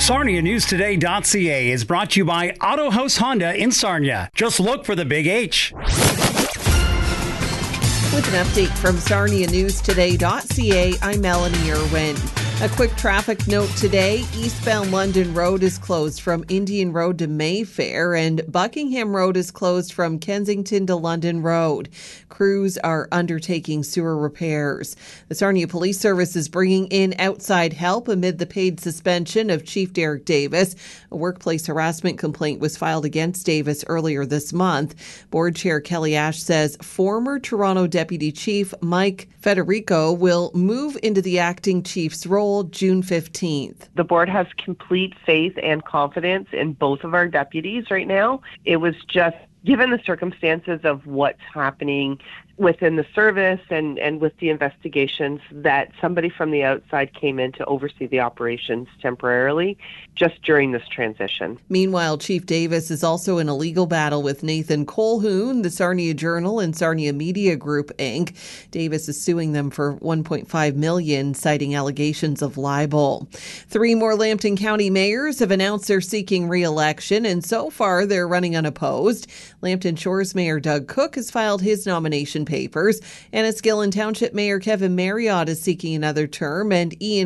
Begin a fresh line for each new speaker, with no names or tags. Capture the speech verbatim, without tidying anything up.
Sarnia News Today dot C A is brought to you by Auto House Honda in Sarnia. Just look for the big H.
With an update from Sarnia News Today dot C A, I'm Melanie Irwin. A quick traffic note today. Eastbound London Road is closed from Indian Road to Mayfair, and Buckingham Road is closed from Kensington to London Road. Crews are undertaking sewer repairs. The Sarnia Police Service is bringing in outside help amid the paid suspension of Chief Derek Davis. A workplace harassment complaint was filed against Davis earlier this month. Board Chair Kelly Ash says former Toronto Deputy Chief Mike Federico will move into the acting chief's role June fifteenth.
The board has complete faith and confidence in both of our deputies right now. It was just, given the circumstances of what's happening within the service and, and with the investigations, that somebody from the outside came in to oversee the operations temporarily just during this transition.
Meanwhile, Chief Davis is also in a legal battle with Nathan Colhoun, the Sarnia Journal and Sarnia Media Group, Incorporated. Davis is suing them for one point five million dollars, citing allegations of libel. Three more Lambton County mayors have announced they're seeking re-election, and so far they're running unopposed. Lambton Shores Mayor Doug Cook has filed his nomination papers. Enniskillen Township Mayor Kevin Marriott is seeking another term, and Ian